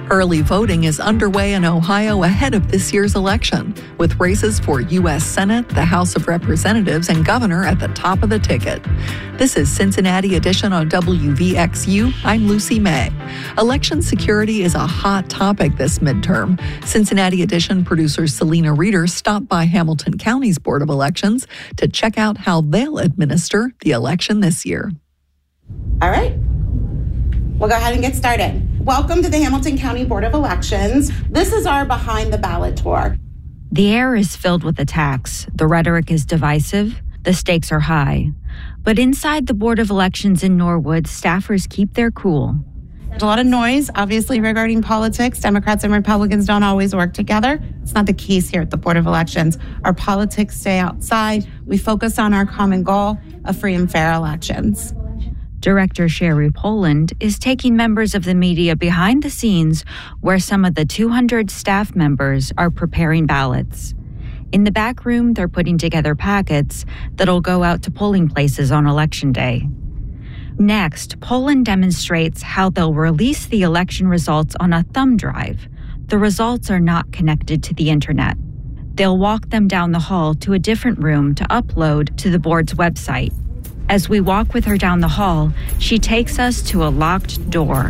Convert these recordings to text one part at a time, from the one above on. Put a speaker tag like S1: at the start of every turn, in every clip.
S1: Early voting is underway in Ohio ahead of this year's election, with races for U.S. Senate, the House of Representatives, and governor at the top of the ticket. This is Cincinnati Edition on WVXU. I'm Lucy May. Election security is a hot topic this midterm. Cincinnati Edition producer Selena Reeder stopped by Hamilton County's Board of Elections to check out how they'll administer the election this year.
S2: All right. We'll go ahead and get started. Welcome to the Hamilton County Board of Elections. This is our behind the ballot tour.
S3: The air is filled with attacks. The rhetoric is divisive. The stakes are high. But inside the Board of Elections in Norwood, staffers keep their cool.
S2: There's a lot of noise, obviously, regarding politics. Democrats and Republicans don't always work together. It's not the case here at the Board of Elections. Our politics stay outside. We focus on our common goal of free and fair elections.
S3: Director Sherry Poland is taking members of the media behind the scenes where some of the 200 staff members are preparing ballots. In the back room, they're putting together packets that'll go out to polling places on Election Day. Next, Poland demonstrates how they'll release the election results on a thumb drive. The results are not connected to the internet. They'll walk them down the hall to a different room to upload to the board's website. As we walk with her down the hall, she takes us to a locked door.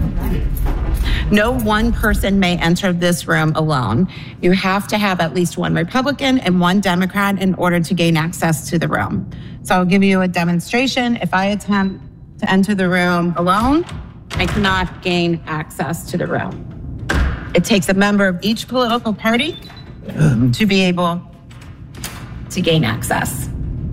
S2: No one person may enter this room alone. You have to have at least one Republican and one Democrat in order to gain access to the room. So I'll give you a demonstration. If I attempt to enter the room alone, I cannot gain access to the room. It takes a member of each political party to be able to gain access.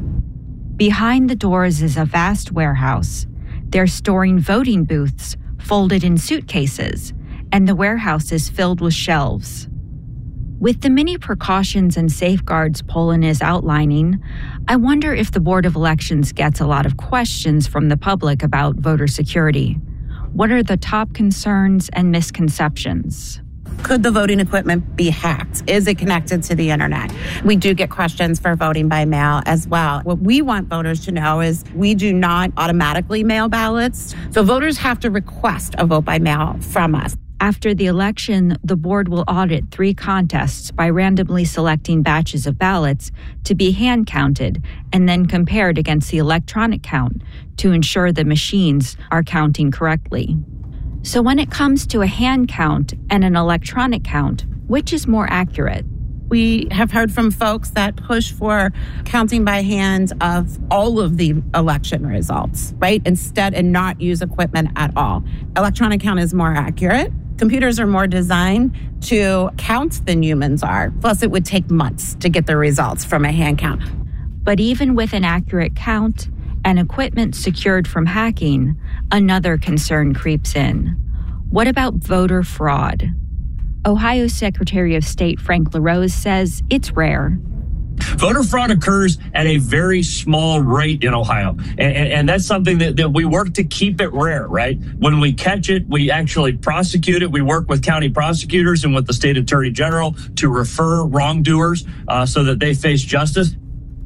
S3: Behind the doors is a vast warehouse. They're storing voting booths folded in suitcases, and the warehouse is filled with shelves. With the many precautions and safeguards Poland is outlining, I wonder if the Board of Elections gets a lot of questions from the public about voter security. What are the top concerns and misconceptions?
S2: Could the voting equipment be hacked? Is it connected to the internet? We do get questions for voting by mail as well. What we want voters to know is we do not automatically mail ballots. So voters have to request a vote by mail from us.
S3: After the election, the board will audit 3 contests by randomly selecting batches of ballots to be hand counted and then compared against the electronic count to ensure the machines are counting correctly. So when it comes to a hand count and an electronic count, which is more accurate?
S2: We have heard from folks that push for counting by hand of all of the election results, right? Instead, and not use equipment at all. Electronic count is more accurate. Computers are more designed to count than humans are. Plus, it would take months to get the results from a hand count.
S3: But even with an accurate count and equipment secured from hacking, another concern creeps in. What about voter fraud? Ohio Secretary of State Frank LaRose says it's rare.
S4: Voter fraud occurs at a very small rate in Ohio. And that's something that we work to keep it rare, right? When we catch it, we actually prosecute it. We work with county prosecutors and with the state attorney general to refer wrongdoers so that they face justice.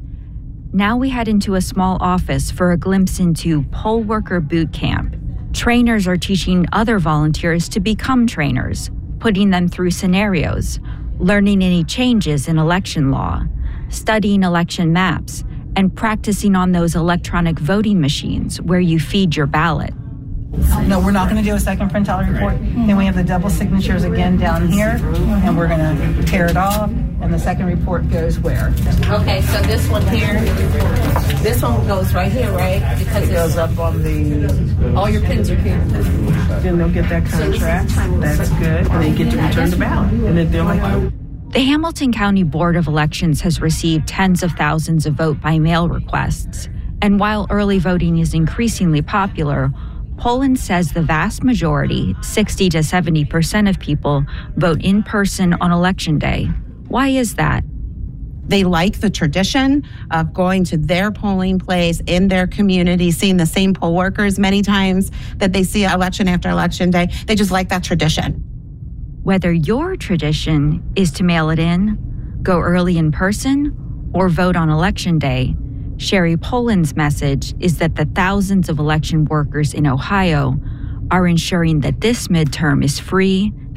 S3: Now we head into a small office for a glimpse into poll worker boot camp. Trainers are teaching other volunteers to become trainers, putting them through scenarios, learning any changes in election law, studying election maps, and practicing on those electronic voting machines where you feed your ballot.
S5: No, we're not going to do a second printout report. Then we have the double signatures again down here, and we're going to tear it off, and the second report goes where?
S6: Okay, so this one here, this one goes right here, right? Because
S5: it goes up on the...
S6: all your pins are here.
S5: Then they'll get that contract. That's good. And they get to return the ballot. And then they're like...
S3: The Hamilton County Board of Elections has received tens of thousands of vote-by-mail requests. And while early voting is increasingly popular, Poland says the vast majority, 60 to 70% of people, vote in person on Election Day. Why is that?
S2: They like the tradition of going to their polling place in their community, seeing the same poll workers many times that they see election after Election Day. They just like that tradition.
S3: Whether your tradition is to mail it in, go early in person, or vote on Election Day, Sherry Poland's message is that the thousands of election workers in Ohio are ensuring that this midterm is free,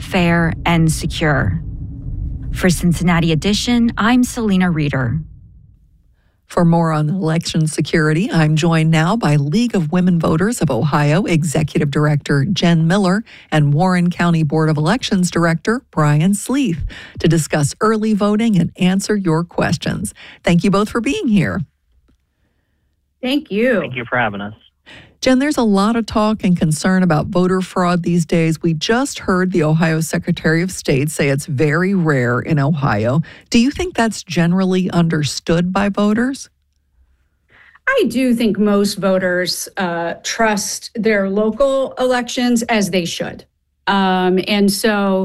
S3: fair, and secure. For Cincinnati Edition, I'm Selena Reeder.
S1: For more on election security, I'm joined now by League of Women Voters of Ohio Executive Director Jen Miller and Warren County Board of Elections Director Brian Sleeth to discuss early voting and answer your questions. Thank you both for being here.
S7: Thank you.
S8: Thank you for having us.
S1: Jen, there's a lot of talk and concern about voter fraud these days. We just heard the Ohio Secretary of State say it's very rare in Ohio. Do you think that's generally understood by voters?
S7: I do think most voters trust their local elections as they should. And so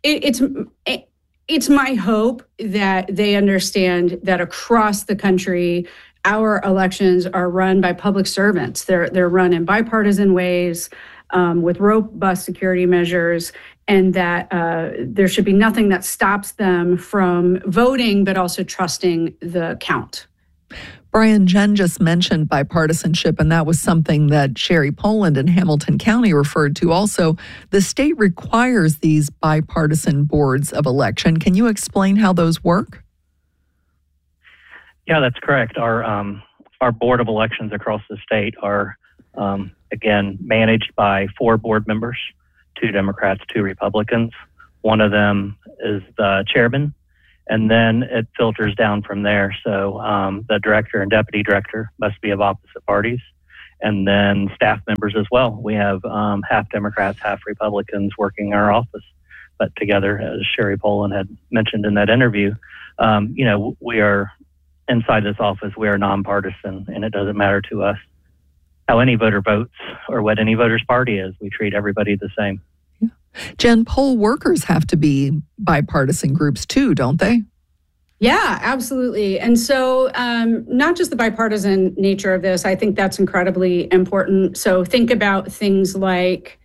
S7: it's my hope that they understand that across the country, our elections are run by public servants. They're run in bipartisan ways with robust security measures, and that there should be nothing that stops them from voting, but also trusting the count.
S1: Brian, Jen just mentioned bipartisanship, and that was something that Sherry Poland in Hamilton County referred to also. The state requires these bipartisan boards of election. Can you explain how those work?
S8: Yeah, that's correct. Our board of elections across the state are, again, managed by 4 board members, 2 Democrats, 2 Republicans. One of them is the chairman, and then it filters down from there. So the director and deputy director must be of opposite parties, and then staff members as well. We have half Democrats, half Republicans working in our office, but together, as Sherry Poland had mentioned in that interview, we are inside this office, we are nonpartisan, and it doesn't matter to us how any voter votes or what any voter's party is. We treat everybody the same.
S1: Yeah. Jen, poll workers have to be bipartisan groups too, don't they?
S7: Yeah, absolutely. And so not just the bipartisan nature of this, I think that's incredibly important. So think about things like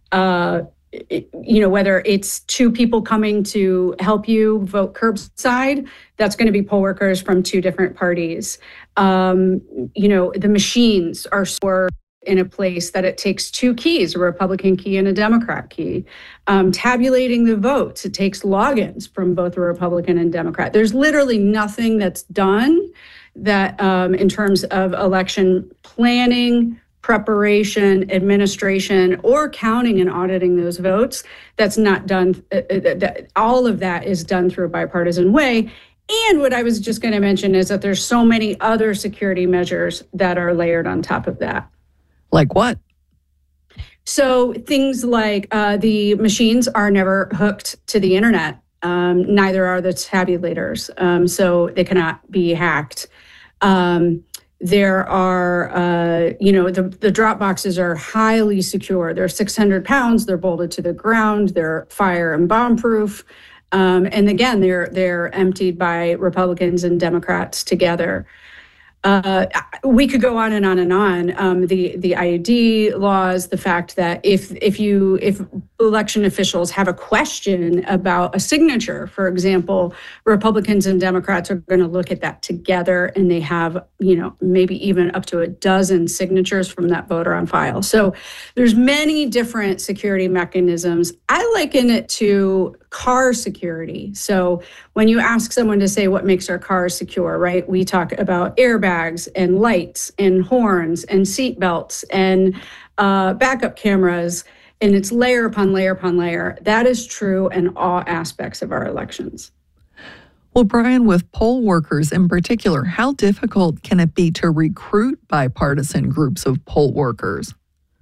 S7: whether it's 2 people coming to help you vote curbside, that's going to be poll workers from 2 different parties. The machines are stored in a place that it takes 2 keys, a Republican key and a Democrat key. Tabulating the votes, it takes logins from both a Republican and Democrat. There's literally nothing that's done that in terms of election planning, preparation, administration, or counting and auditing those votes, that's not done. All of that is done through a bipartisan way. And what I was just going to mention is that there's so many other security measures that are layered on top of that.
S1: Like what?
S7: So things like the machines are never hooked to the internet. Neither are the tabulators, so they cannot be hacked. There are, the drop boxes are highly secure. They're 600 pounds. They're bolted to the ground. They're fire and bomb proof. And again, they're emptied by Republicans and Democrats together. We could go on and on and on. The IUD laws, the fact that if election officials have a question about a signature, for example, Republicans and Democrats are going to look at that together, and they have, maybe even up to a dozen signatures from that voter on file. So there's many different security mechanisms. I liken it to car security. So when you ask someone to say what makes our cars secure, right? We talk about airbags and lights and horns and seat belts and backup cameras, and it's layer upon layer upon layer. That is true in all aspects of our elections.
S1: Well, Brian, with poll workers in particular, how difficult can it be to recruit bipartisan groups of poll workers?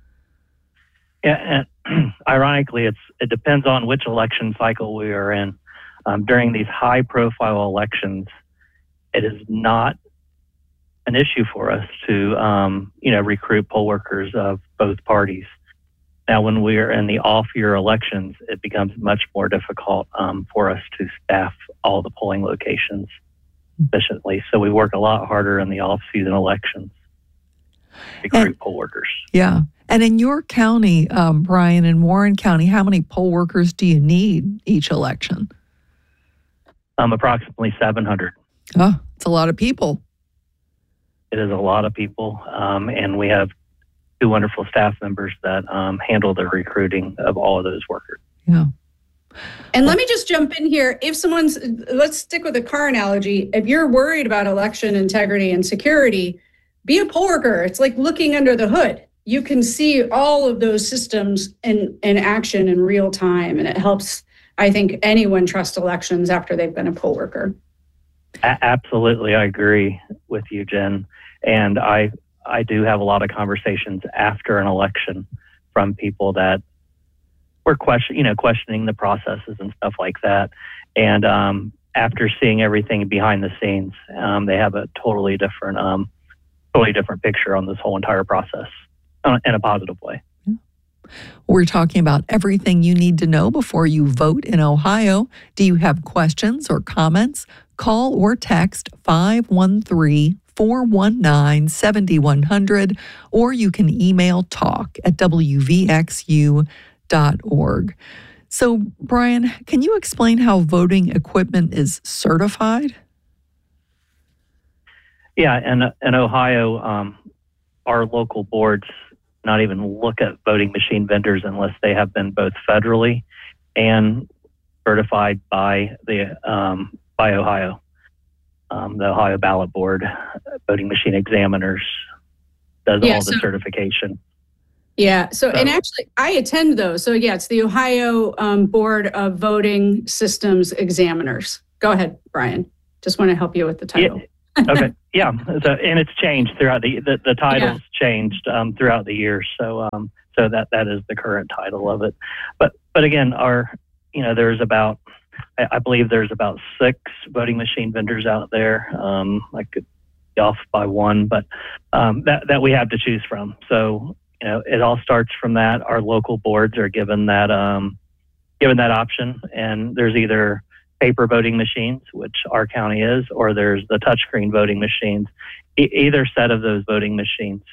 S8: Yeah, and ironically, it depends on which election cycle we are in. During these high-profile elections, it is not an issue for us to, recruit poll workers of both parties. Now, when we are in the off-year elections, it becomes much more difficult for us to staff all the polling locations efficiently. So we work a lot harder in the off-season elections to recruit poll workers.
S1: Yeah. And in your county, Brian, in Warren County, how many poll workers do you need each election?
S8: Approximately 700.
S1: Oh, it's a lot of people.
S8: It is a lot of people. And we have 2 wonderful staff members that handle the recruiting of all of those workers.
S1: Yeah.
S7: And let me just jump in here. If let's stick with the car analogy. If you're worried about election integrity and security, be a poll worker. It's like looking under the hood. You can see all of those systems in action in real time. And it helps, I think, anyone trust elections after they've been a poll worker.
S8: Absolutely. I agree with you, Jen. And I do have a lot of conversations after an election from people that were questioning the processes and stuff like that. And after seeing everything behind the scenes, they have a totally different picture on this whole entire process in a positive way.
S1: We're talking about everything you need to know before you vote in Ohio. Do you have questions or comments? Call or text 513-419-7100, or you can email talk@wvxu.org. So, Brian, can you explain how voting equipment is certified?
S8: Yeah, in Ohio, our local boards not even look at voting machine vendors unless they have been both federally and certified by the by Ohio. The Ohio Ballot Board, voting machine examiners, does all the certification.
S7: Yeah. And actually, I attend those. So yeah, it's the Ohio Board of Voting Systems Examiners. Go ahead, Brian. Just want to help you with the title.
S8: Yeah. Okay. Yeah. And it's changed throughout the title's changed throughout the years. So that is the current title of it. But again, there's about, I believe there's about 6 voting machine vendors out there. I could be off by one, but that we have to choose from. So it all starts from that. Our local boards are given that option, and there's either paper voting machines, which our county is, or there's the touchscreen voting machines. Either set of those voting machines,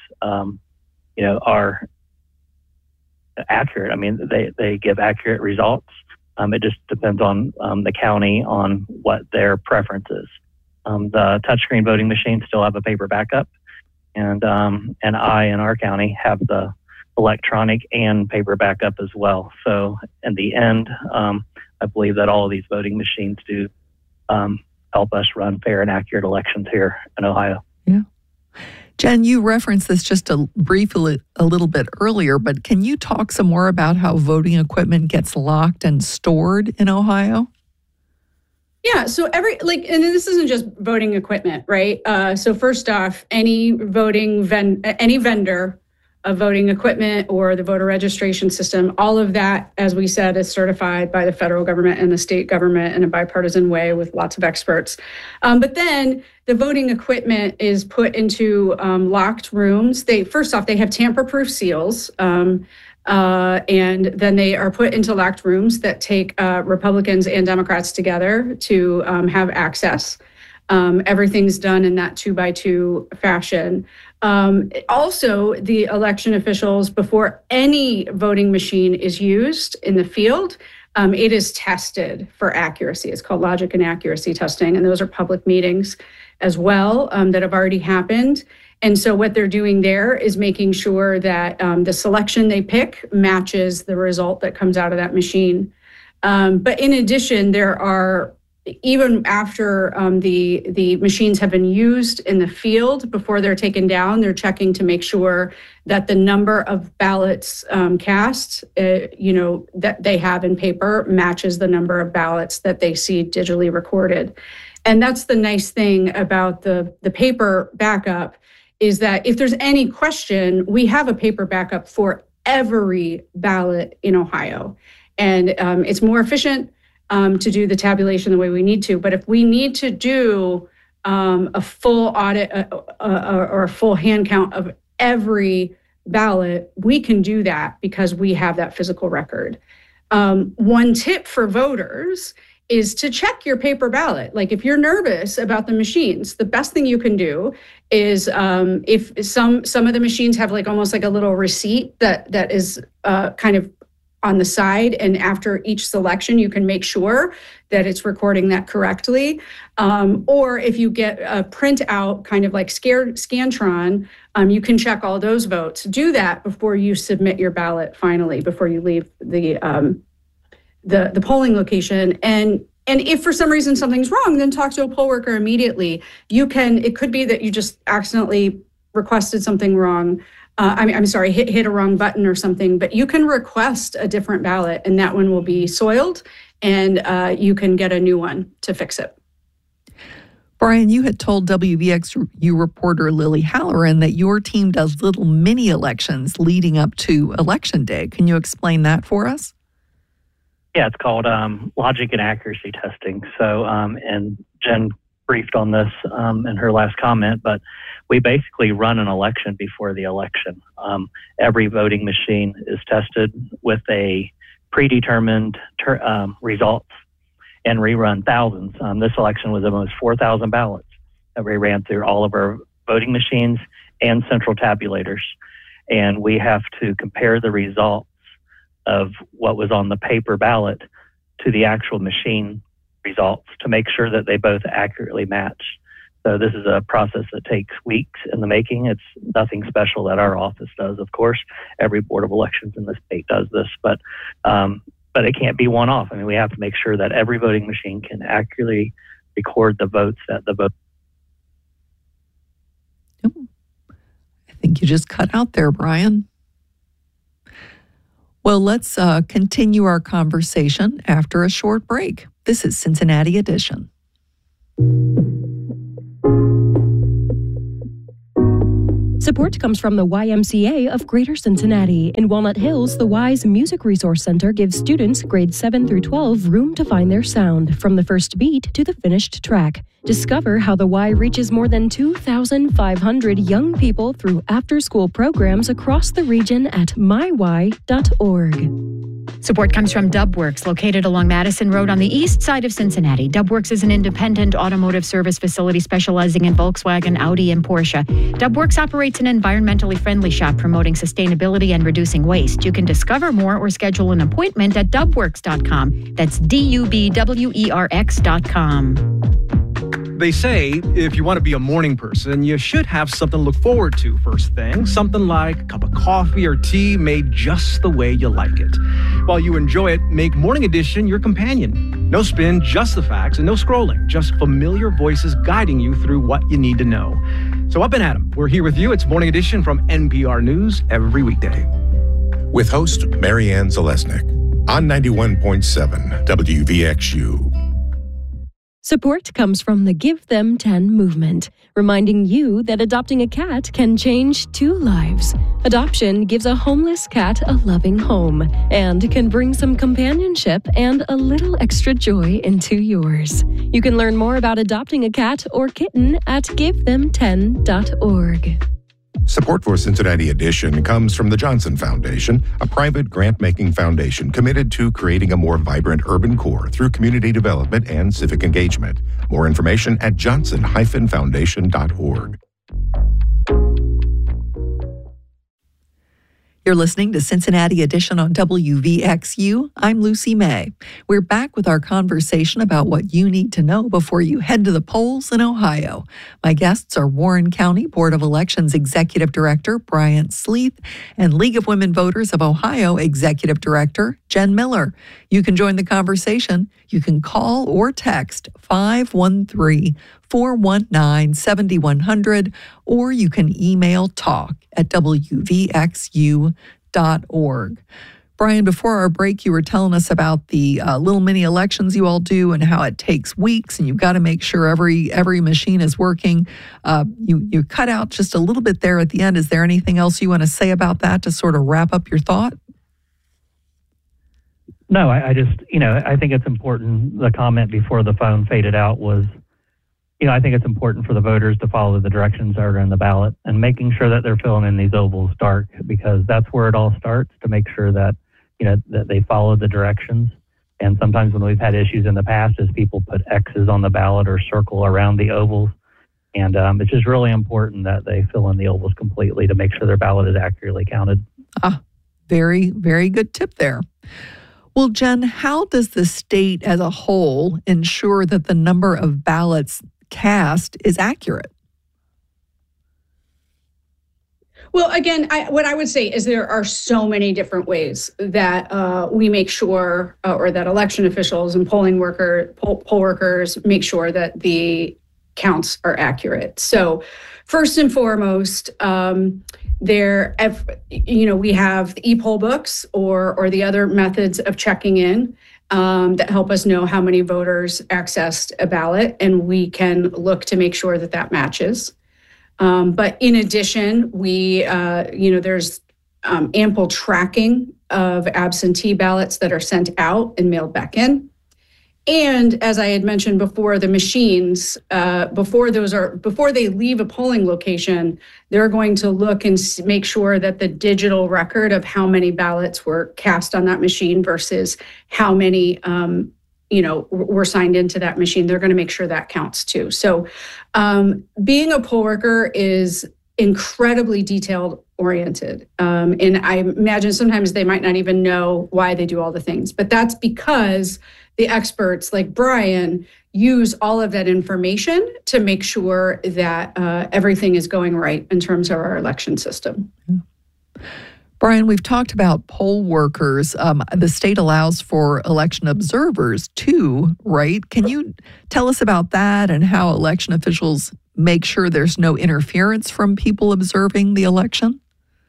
S8: are accurate. I mean, they give accurate results. It just depends on the county on what their preference is. The touchscreen voting machines still have a paper backup, and I in our county have the electronic and paper backup as well. So in the end, I believe that all of these voting machines do help us run fair and accurate elections here in Ohio.
S1: Yeah. Jen, you referenced this just briefly a little bit earlier, but can you talk some more about how voting equipment gets locked and stored in Ohio?
S7: Yeah, so and this isn't just voting equipment, right? So first off, any vendor of voting equipment or the voter registration system, all of that, as we said, is certified by the federal government and the state government in a bipartisan way with lots of experts. But then the voting equipment is put into locked rooms. First off, they have tamper-proof seals, and then they are put into locked rooms that take Republicans and Democrats together to have access. Everything's done in that 2x2 fashion. Also, the election officials, before any voting machine is used in the field, it is tested for accuracy. It's called logic and accuracy testing, and those are public meetings as well that have already happened. And so what they're doing there is making sure that the selection they pick matches the result that comes out of that machine. But in addition, there are, even after the machines have been used in the field, before they're taken down, they're checking to make sure that the number of ballots cast, that they have in paper matches the number of ballots that they see digitally recorded. And that's the nice thing about the paper backup, is that if there's any question, we have a paper backup for every ballot in Ohio. And it's more efficient to do the tabulation the way we need to. But if we need to do a full audit or a full hand count of every ballot, we can do that because we have that physical record. One tip for voters is to check your paper ballot. Like if you're nervous about the machines, the best thing you can do is if some of the machines have like almost like a little receipt that is kind of on the side, and after each selection, you can make sure that it's recording that correctly. Or if you get a printout, kind of like Scantron, you can check all those votes. Do that before you submit your ballot finally, before you leave the the polling location. And if for some reason something's wrong, then talk to a poll worker immediately. It could be that you just accidentally requested something wrong. Hit a wrong button or something, but you can request a different ballot and that one will be soiled and you can get a new one to fix it.
S1: Brian, you had told WVXU reporter Lily Halloran that your team does little mini elections leading up to Election Day. Can you explain that for us?
S8: Yeah, it's called logic and accuracy testing. So, and Jen briefed on this in her last comment, but we basically run an election before the election. Every voting machine is tested with a predetermined results and rerun thousands. This election was almost 4,000 ballots that we ran through all of our voting machines and central tabulators. And we have to compare the results of what was on the paper ballot to the actual machine results to make sure that they both accurately match. So this is a process that takes weeks in the making. It's nothing special that our office does, of course. Every board of elections in the state does this, but it can't be one-off. I mean, we have to make sure that every voting machine can accurately record the votes that the vote.
S1: I think you just cut out there, Brian. Well, let's continue our conversation after a short break. This is Cincinnati Edition.
S9: Support comes from the YMCA of Greater Cincinnati. In Walnut Hills, the Wise Music Resource Center gives students grades 7 through 12 room to find their sound, from the first beat to the finished track. Discover how the Y reaches more than 2,500 young people through after-school programs across the region at myy.org.
S10: Support comes from Dubworks, located along Madison Road on the east side of Cincinnati. Dubworks is an independent automotive service facility specializing in Volkswagen, Audi, and Porsche. Dubworks operates an environmentally friendly shop promoting sustainability and reducing waste. You can discover more or schedule an appointment at dubworks.com. That's DUBWERX.com.
S11: They say if you want to be a morning person, you should have something to look forward to first thing. Something like a cup of coffee or tea made just the way you like it. While you enjoy it, make Morning Edition your companion. No spin, just the facts, and no scrolling. Just familiar voices guiding you through what you need to know. So up and at 'em. We're here with you. It's Morning Edition from NPR News every weekday.
S12: With host Marianne Zalesnik on 91.7 WVXU.
S9: Support comes from the Give Them 10 movement, reminding you that adopting a cat can change 2 lives. Adoption gives a homeless cat a loving home and can bring some companionship and a little extra joy into yours. You can learn more about adopting a cat or kitten at GiveThem10.org.
S12: Support for Cincinnati Edition comes from the Johnson Foundation, a private grant-making foundation committed to creating a more vibrant urban core through community development and civic engagement. More information at johnson-foundation.org.
S1: You're listening to Cincinnati Edition on WVXU. I'm Lucy May. We're back with our conversation about what you need to know before you head to the polls in Ohio. My guests are Warren County Board of Elections Executive Director Bryant Sleeth and League of Women Voters of Ohio Executive Director Jen Miller. You can join the conversation. You can call or text 513-419-7100, or you can email talk@wvxu.org. Brian, before our break, you were telling us about the little mini elections you all do and how it takes weeks, and you've got to make sure every machine is working. You cut out just a little bit there at the end. Is there anything else you want to say about that to sort of wrap up your thought?
S8: No, I just, I think it's important. The comment before the phone faded out was, I think it's important for the voters to follow the directions that are in the ballot and making sure that they're filling in these ovals dark, because that's where it all starts, to make sure that, that they follow the directions. And sometimes when we've had issues in the past is people put X's on the ballot or circle around the ovals. And it's just really important that they fill in the ovals completely to make sure their ballot is accurately counted.
S1: Very, very good tip there. Well, Jen, how does the state as a whole ensure that the number of ballots cast is accurate?
S7: Well, again, what I would say is there are so many different ways that we make sure, or that election officials and poll workers make sure that the counts are accurate. So, first and foremost, we have the e-poll books or the other methods of checking in that help us know how many voters accessed a ballot, and we can look to make sure that matches. But in addition, there's ample tracking of absentee ballots that are sent out and mailed back in. And as I had mentioned before, the machines, before they leave a polling location, they're going to look and make sure that the digital record of how many ballots were cast on that machine versus how many were signed into that machine. They're going to make sure that counts too. So being a poll worker is incredibly detailed oriented. And I imagine sometimes they might not even know why they do all the things, but that's because the experts like Brian use all of that information to make sure that everything is going right in terms of our election system.
S1: Yeah. Brian, we've talked about poll workers. The state allows for election observers too, right? Can you tell us about that and how election officials make sure there's no interference from people observing the election?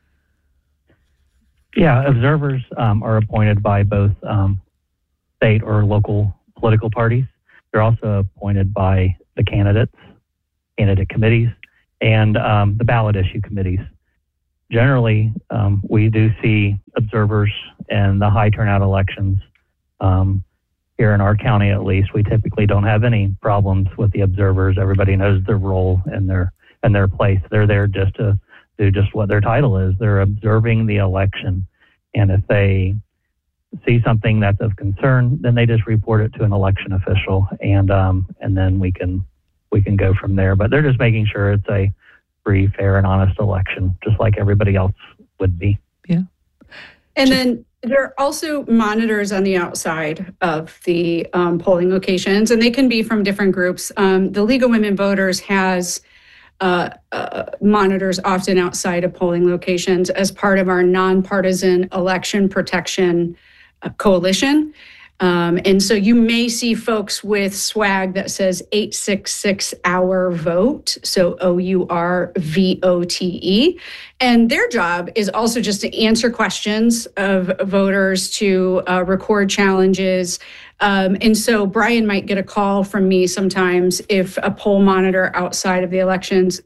S8: Yeah, observers are appointed by both state or local political parties. They're also appointed by the candidate committees, and the ballot issue committees. Generally, we do see observers in the high turnout elections. Here in our county, at least, we typically don't have any problems with the observers. Everybody knows their role and their place. They're there just to do just what their title is. They're observing the election, and if they see something that's of concern, then they just report it to an election official, and then we can go from there. But they're just making sure it's a free, fair, and honest election, just like everybody else would be.
S1: Yeah.
S7: And then there are also monitors on the outside of the polling locations, and they can be from different groups. The League of Women Voters has monitors often outside of polling locations as part of our nonpartisan election protection coalition. And so you may see folks with swag that says 866 Our Vote, so OURVOTE. And their job is also just to answer questions of voters, to record challenges. And so Brian might get a call from me sometimes if a poll monitor outside of the elections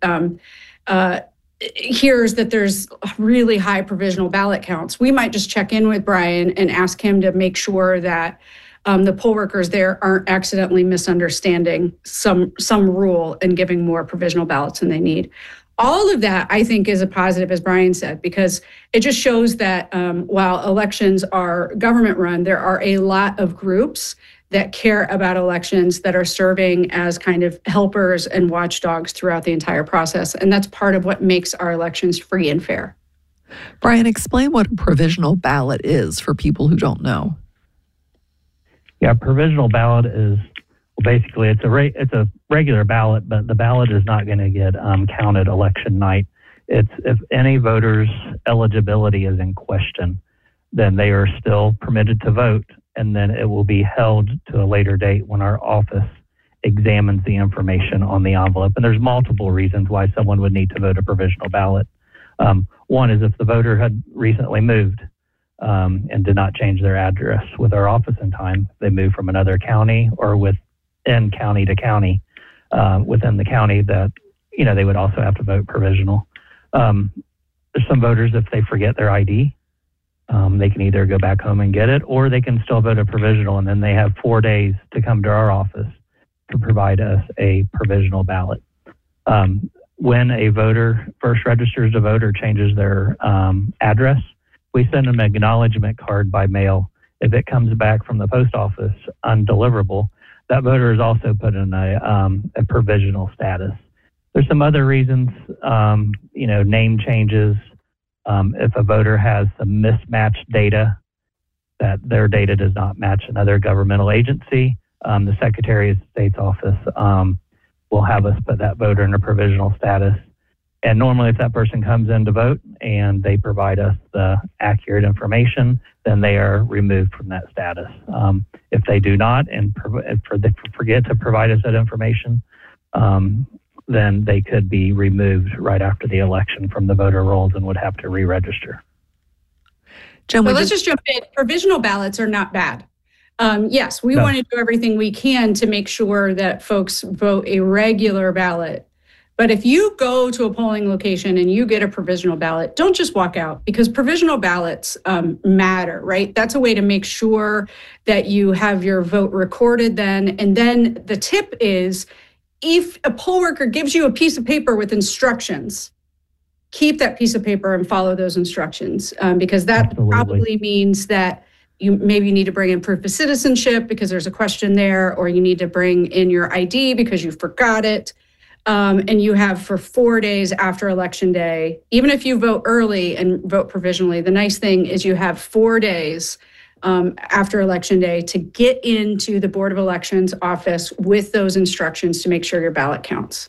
S7: hears that there's really high provisional ballot counts. We might just check in with Brian and ask him to make sure that the poll workers there aren't accidentally misunderstanding some rule and giving more provisional ballots than they need. All of that, I think, is a positive, as Brian said, because it just shows that while elections are government run, there are a lot of groups that care about elections that are serving as kind of helpers and watchdogs throughout the entire process. And that's part of what makes our elections free and fair.
S1: Brian, explain what a provisional ballot is for people who don't know.
S8: Yeah, provisional ballot is, well, basically it's a regular ballot, but the ballot is not going to get counted election night. It's if any voter's eligibility is in question, then they are still permitted to vote, and then it will be held to a later date when our office examines the information on the envelope. And there's multiple reasons why someone would need to vote a provisional ballot. One is if the voter had recently moved and did not change their address with our office in time. They moved from another county or within county to county within the county that, they would also have to vote provisional. There's some voters, if they forget their ID, they can either go back home and get it, or they can still vote a provisional, and then they have 4 days to come to our office to provide us a provisional ballot. When a voter first registers to vote or changes their address, we send them an acknowledgement card by mail. If it comes back from the post office undeliverable, that voter is also put in a provisional status. There's some other reasons, name changes. If a voter has some mismatched data, that their data does not match another governmental agency, the Secretary of State's office will have us put that voter in a provisional status. And normally if that person comes in to vote and they provide us the accurate information, then they are removed from that status. If they do not and forget to provide us that information, then they could be removed right after the election from the voter rolls and would have to re-register.
S7: Jen, let's just jump in. Provisional ballots are not bad. Yes, we want to do everything we can to make sure that folks vote a regular ballot. But if you go to a polling location and you get a provisional ballot, don't just walk out, because provisional ballots matter, right? That's a way to make sure that you have your vote recorded then. And then the tip is, if a poll worker gives you a piece of paper with instructions, keep that piece of paper and follow those instructions, because that probably means that you maybe need to bring in proof of citizenship because there's a question there, or you need to bring in your ID because you forgot it. And you have for 4 days after Election Day, even if you vote early and vote provisionally, the nice thing is you have 4 days after Election Day to get into the Board of Elections office with those instructions to make sure your ballot counts.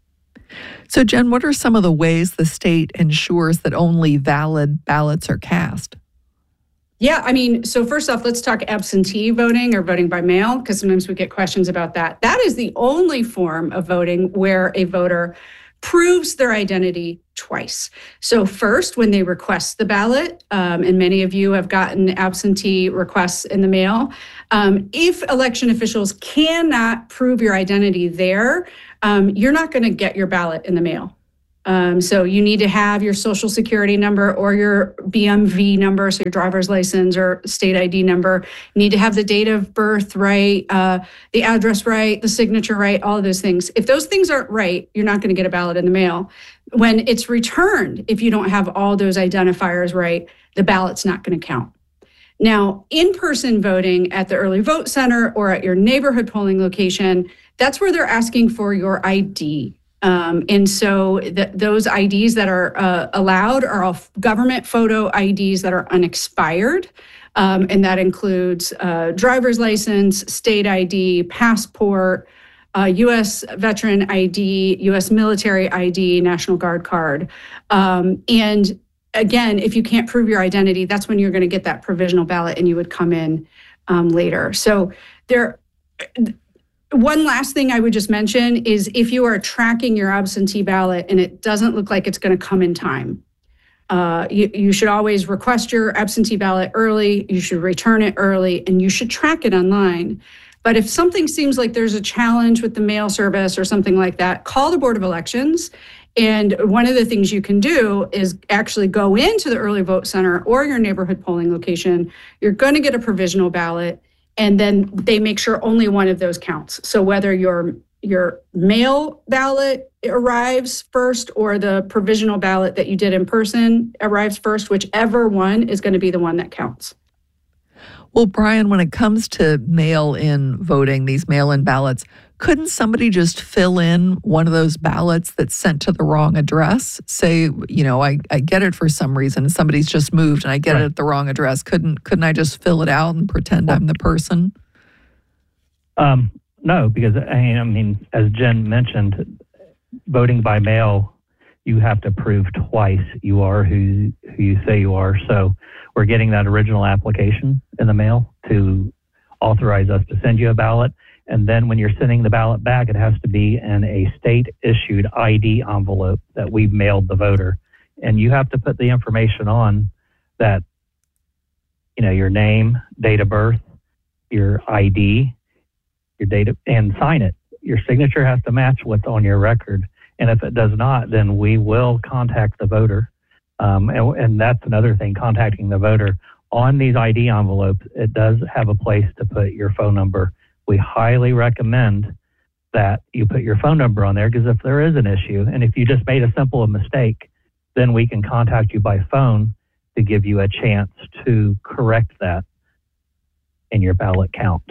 S1: So, Jen, what are some of the ways the state ensures that only valid ballots are cast?
S7: Yeah, I mean, so first off, let's talk absentee voting or voting by mail, because sometimes we get questions about that. That is the only form of voting where a voter proves their identity twice. So first, when they request the ballot, and many of you have gotten absentee requests in the mail, if election officials cannot prove your identity there, you're not going to get your ballot in the mail. So you need to have your social security number or your BMV number, so your driver's license or state ID number. You need to have the date of birth right, the address right, the signature right, all of those things. If those things aren't right, you're not going to get a ballot in the mail. When it's returned, if you don't have all those identifiers right, the ballot's not going to count. Now, in-person voting at the early vote center or at your neighborhood polling location, that's where they're asking for your ID. And so those IDs that are allowed are all government photo IDs that are unexpired. And that includes driver's license, state ID, passport, U.S. veteran ID, U.S. military ID, National Guard card. And again, if you can't prove your identity, that's when you're going to get that provisional ballot and you would come in later. So one last thing I would just mention is if you are tracking your absentee ballot and it doesn't look like it's going to come in time, you should always request your absentee ballot early, you should return it early, and you should track it online. But if something seems like there's a challenge with the mail service or something like that, call the Board of Elections. And one of the things you can do is actually go into the early vote center or your neighborhood polling location. You're going to get a provisional ballot, and then they make sure only one of those counts. So whether your mail ballot arrives first or the provisional ballot that you did in person arrives first, whichever one is going to be the one that counts.
S1: Well, Brian, when it comes to mail-in voting, these mail-in ballots, couldn't somebody just fill in one of those ballots that's sent to the wrong address? Say, I get it for some reason. Somebody's just moved and I get it at the wrong address. Couldn't I just fill it out and pretend I'm the person?
S8: No, because I mean, as Jen mentioned, voting by mail, you have to prove twice you are who you say you are. So we're getting that original application in the mail to authorize us to send you a ballot. And then when you're sending the ballot back, it has to be in a state-issued ID envelope that we've mailed the voter. And you have to put the information on that, your name, date of birth, your ID, your date and sign it. Your signature has to match what's on your record. And if it does not, then we will contact the voter. And that's another thing, contacting the voter. On these ID envelopes, it does have a place to put your phone number. We highly recommend that you put your phone number on there, because if there is an issue, and if you just made a simple mistake, then we can contact you by phone to give you a chance to correct that in your ballot count.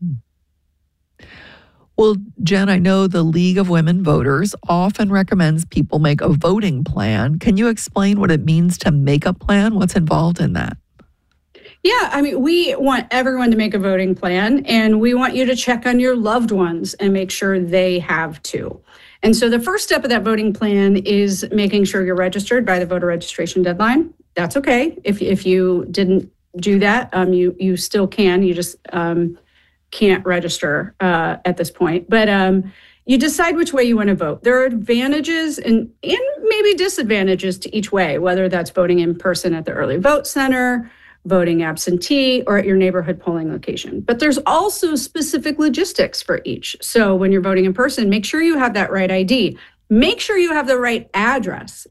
S1: Well, Jen, I know the League of Women Voters often recommends people make a voting plan. Can you explain what it means to make a plan? What's involved in that?
S7: Yeah, I mean, we want everyone to make a voting plan, and we want you to check on your loved ones and make sure they have too. And so the first step of that voting plan is making sure you're registered by the voter registration deadline. That's okay. If you didn't do that, you still can. You just can't register at this point. But you decide which way you want to vote. There are advantages and maybe disadvantages to each way, whether that's voting in person at the early vote center, voting absentee, or at your neighborhood polling location. But there's also specific logistics for each. So when you're voting in person, make sure you have that right ID. Make sure you have the right address.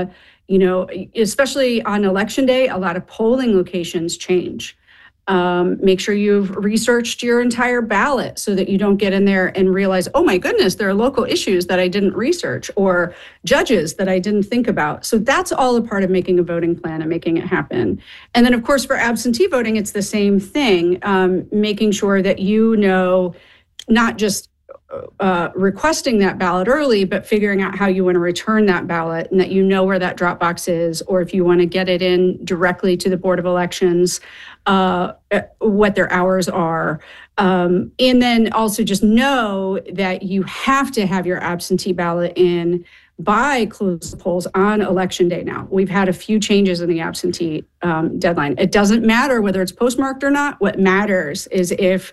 S7: Especially on election day, a lot of polling locations change. Make sure you've researched your entire ballot so that you don't get in there and realize, oh my goodness, there are local issues that I didn't research or judges that I didn't think about. So that's all a part of making a voting plan and making it happen. And then, of course, for absentee voting, it's the same thing, making sure that you know not just requesting that ballot early, but figuring out how you want to return that ballot and that you know where that drop box is, or if you want to get it in directly to the Board of Elections, what their hours are. And then also just know that you have to have your absentee ballot in by close the polls on election day now. We've had a few changes in the absentee deadline. It doesn't matter whether it's postmarked or not. What matters is if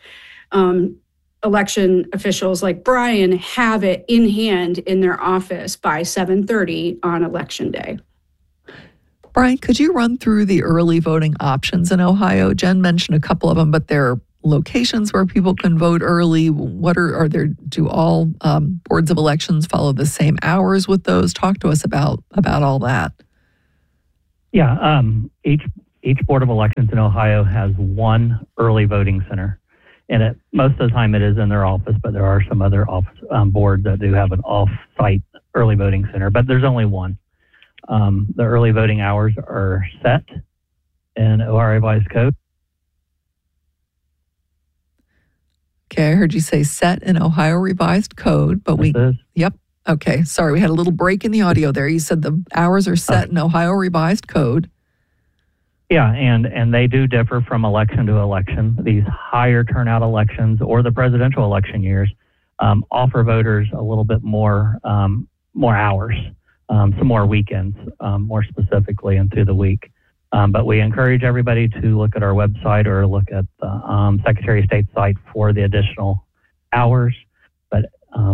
S7: election officials like Brian have it in hand in their office by 7:30 on election day.
S1: Brian, could you run through the early voting options in Ohio? Jen mentioned a couple of them, but there are locations where people can vote early. What are there? Do all boards of elections follow the same hours with those? Talk to us about all that.
S8: Yeah, each board of elections in Ohio has one early voting center. And most of the time it is in their office, but there are some other office boards that do have an off-site early voting center, but there's only one. The early voting hours are set in Ohio Revised Code.
S1: Okay, I heard you say set in Ohio Revised Code, but Yep. Okay, sorry, we had a little break in the audio there. You said the hours are set in Ohio Revised Code.
S8: Yeah, and they do differ from election to election. These higher turnout elections or the presidential election years offer voters a little bit more hours, some more weekends, more specifically, and through the week. But we encourage everybody to look at our website or look at the Secretary of State's site for the additional hours. But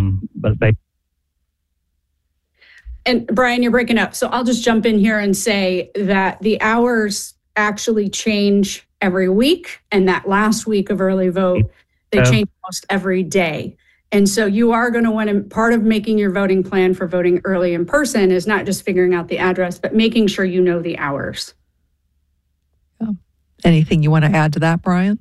S7: And Brian, you're breaking up, so I'll just jump in here and say that the hours actually change every week, and that last week of early vote, they change almost every day. And so you are going to want to, part of making your voting plan for voting early in person is not just figuring out the address, but making sure you know the hours.
S1: Yeah. Anything you want to add to that, Brian?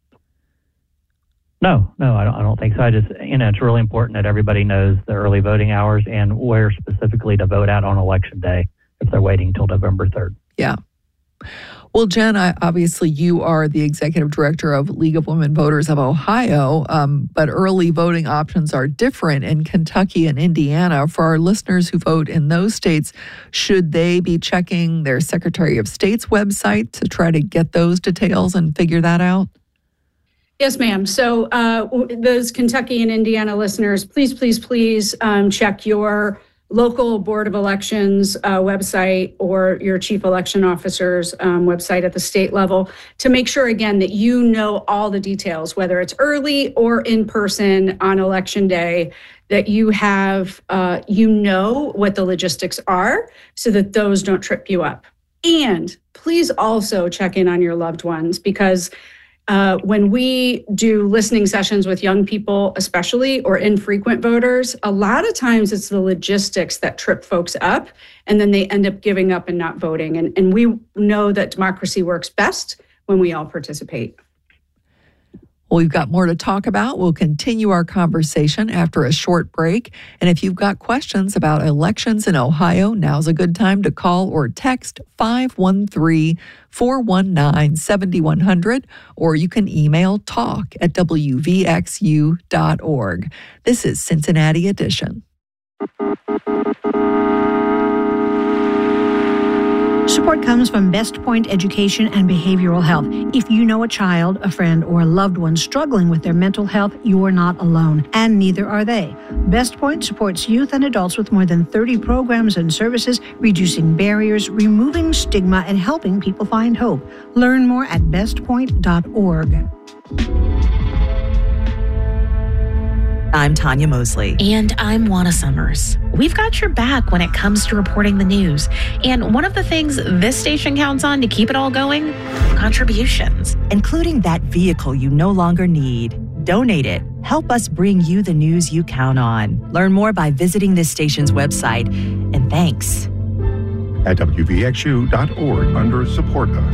S8: No, I don't think so. I just, it's really important that everybody knows the early voting hours and where specifically to vote at on election day if they're waiting until November 3rd.
S1: Yeah. Well, Jen, obviously you are the executive director of League of Women Voters of Ohio, but early voting options are different in Kentucky and Indiana. For our listeners who vote in those states, should they be checking their Secretary of State's website to try to get those details and figure that out?
S7: Yes, ma'am. So those Kentucky and Indiana listeners, please check your local Board of Elections website or your chief election officer's website at the state level to make sure, again, that you know all the details, whether it's early or in person on election day, that you have, what the logistics are so that those don't trip you up. And please also check in on your loved ones, because when we do listening sessions with young people, especially, or infrequent voters, a lot of times it's the logistics that trip folks up, and then they end up giving up and not voting. And we know that democracy works best when we all participate.
S1: Well, we've got more to talk about. We'll continue our conversation after a short break. And if you've got questions about elections in Ohio, now's a good time to call or text 513-419-7100, or you can email talk@wvxu.org. This is Cincinnati Edition.
S13: Support comes from Best Point Education and Behavioral Health. If you know a child, a friend, or a loved one struggling with their mental health, you are not alone, and neither are they. Best Point supports youth and adults with more than 30 programs and services, reducing barriers, removing stigma, and helping people find hope. Learn more at bestpoint.org.
S14: I'm Tanya Mosley.
S15: And I'm Juana Summers. We've got your back when it comes to reporting the news. And one of the things this station counts on to keep it all going, contributions.
S14: Including that vehicle you no longer need. Donate it. Help us bring you the news you count on. Learn more by visiting this station's website. And thanks.
S12: At WVXU.org under Support Us.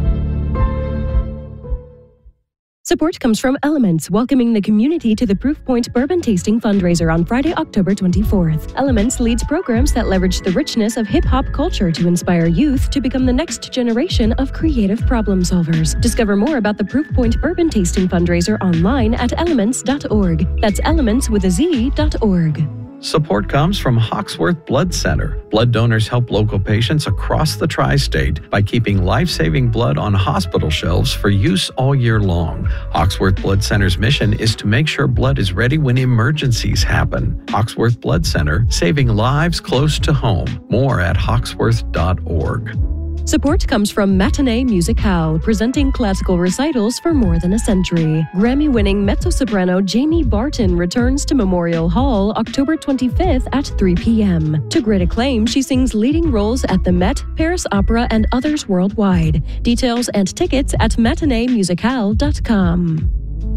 S9: Support comes from Elements, welcoming the community to the Proof Point Bourbon Tasting Fundraiser on Friday, October 24th. Elements leads programs that leverage the richness of hip-hop culture to inspire youth to become the next generation of creative problem solvers. Discover more about the Proof Point Bourbon Tasting Fundraiser online at elements.org. That's elements.org.
S16: Support comes from Hawksworth Blood Center. Blood donors help local patients across the tri-state by keeping life-saving blood on hospital shelves for use all year long. Hawksworth Blood Center's mission is to make sure blood is ready when emergencies happen. Hawksworth Blood Center, saving lives close to home. More at hawksworth.org.
S9: Support comes from Matinee Musicale, presenting classical recitals for more than a century. Grammy-winning mezzo-soprano Jamie Barton returns to Memorial Hall October 25th at 3 p.m. To great acclaim, she sings leading roles at the Met, Paris Opera, and others worldwide. Details and tickets at matineemusicale.com.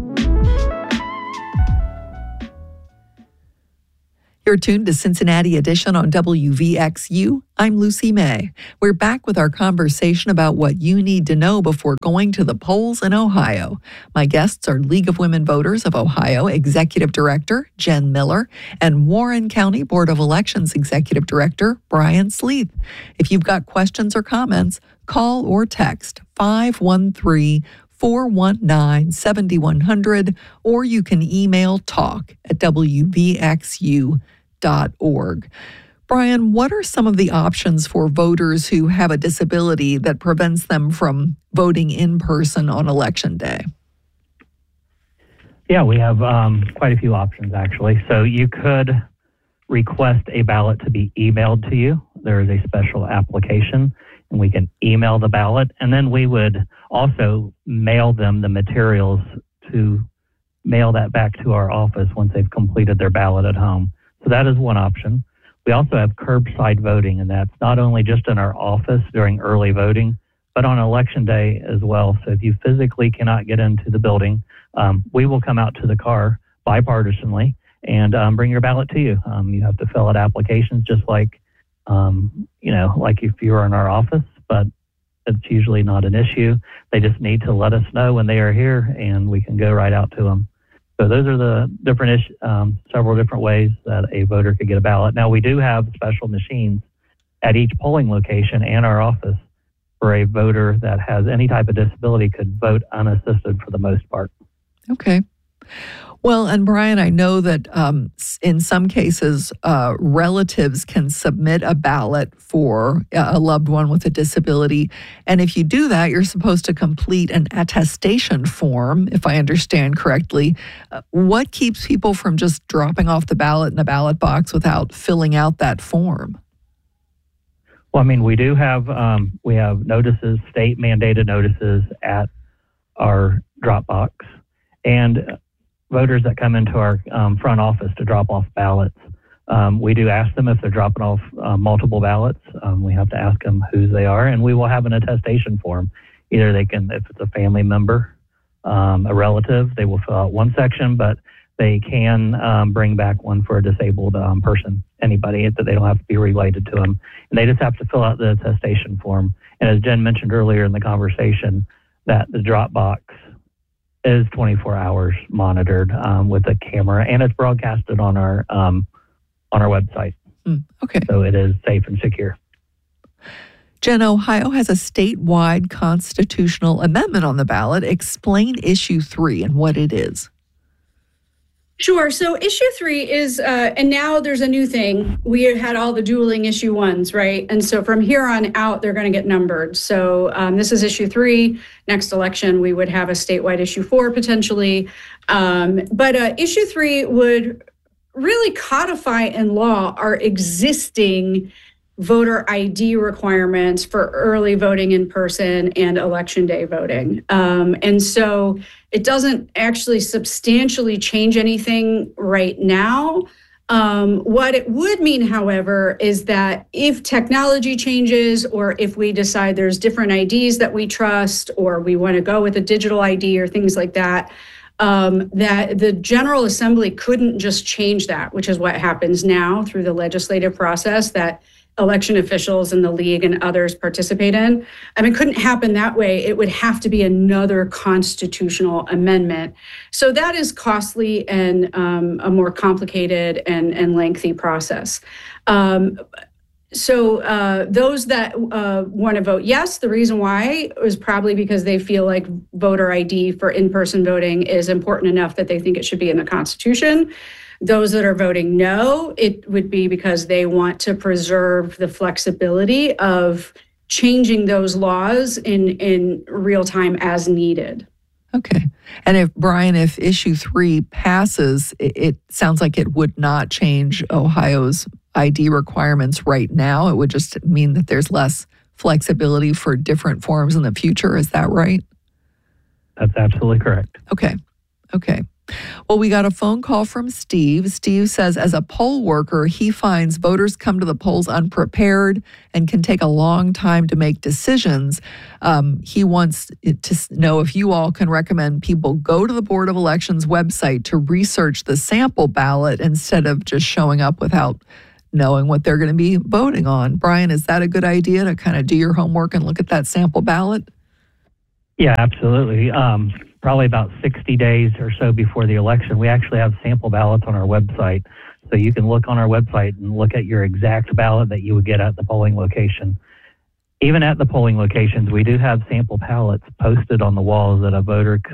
S1: You're tuned to Cincinnati Edition on WVXU. I'm Lucy May. We're back with our conversation about what you need to know before going to the polls in Ohio. My guests are League of Women Voters of Ohio Executive Director Jen Miller and Warren County Board of Elections Executive Director Brian Sleeth. If you've got questions or comments, call or text 513-419-7100, or you can email talk@WVXU.org. Brian, what are some of the options for voters who have a disability that prevents them from voting in person on Election Day?
S8: Yeah, we have quite a few options, actually. So you could request a ballot to be emailed to you. There is a special application, and we can email the ballot, and then we would also mail them the materials to mail that back to our office once they've completed their ballot at home. So that is one option. We also have curbside voting, and that's not only just in our office during early voting, but on Election Day as well. So if you physically cannot get into the building, we will come out to the car bipartisanly and bring your ballot to you. You have to fill out applications just like, like if you were in our office, but it's usually not an issue. They just need to let us know when they are here, and we can go right out to them. So those are the different several different ways that a voter could get a ballot. Now, we do have special machines at each polling location and our office for a voter that has any type of disability could vote unassisted for the most part.
S1: Okay. Well, and Brian, I know that in some cases, relatives can submit a ballot for a loved one with a disability. And if you do that, you're supposed to complete an attestation form, if I understand correctly. What keeps people from just dropping off the ballot in a ballot box without filling out that form?
S8: Well, I mean, we do have notices, state mandated notices at our drop box, and voters that come into our front office to drop off ballots. We do ask them if they're dropping off multiple ballots. We have to ask them whose they are, and we will have an attestation form. Either they can, if it's a family member, a relative, they will fill out one section, but they can bring back one for a disabled person, anybody that they don't have to be related to them. And they just have to fill out the attestation form. And as Jen mentioned earlier in the conversation, that the drop box is 24 hours monitored with a camera, and it's broadcasted on our website.
S1: Okay.
S8: So it is safe and secure.
S1: Jen, Ohio has a statewide constitutional amendment on the ballot. Explain issue 3 and what it is.
S7: Sure. So issue 3 is, and now there's a new thing. We had all the dueling issue 1s, right? And so from here on out, they're going to get numbered. So this is issue 3. Next election, we would have a statewide issue 4 potentially. But issue 3 would really codify in law our existing voter ID requirements for early voting in person and election day voting. And so it doesn't actually substantially change anything right now. What it would mean, however, is that if technology changes, or if we decide there's different IDs that we trust, or we want to go with a digital ID or things like that, that the General Assembly couldn't just change that, which is what happens now through the legislative process that election officials and the league and others participate in. I mean, it couldn't happen that way. It would have to be another constitutional amendment. So that is costly and a more complicated and lengthy process. So those that want to vote yes, the reason why is probably because they feel like voter ID for in-person voting is important enough that they think it should be in the Constitution. Those that are voting no, it would be because they want to preserve the flexibility of changing those laws in real time as needed.
S1: Okay. And if issue 3 passes, it sounds like it would not change Ohio's ID requirements right now. It would just mean that there's less flexibility for different forms in the future. Is that right?
S8: That's absolutely correct.
S1: Okay. Well, we got a phone call from Steve. Steve says, as a poll worker, he finds voters come to the polls unprepared and can take a long time to make decisions. He wants to know if you all can recommend people go to the Board of Elections website to research the sample ballot instead of just showing up without knowing what they're going to be voting on. Brian, is that a good idea to kind of do your homework and look at that sample ballot?
S8: Yeah, absolutely. Probably about 60 days or so before the election, we actually have sample ballots on our website. So you can look on our website and look at your exact ballot that you would get at the polling location. Even at the polling locations, we do have sample ballots posted on the walls that a voter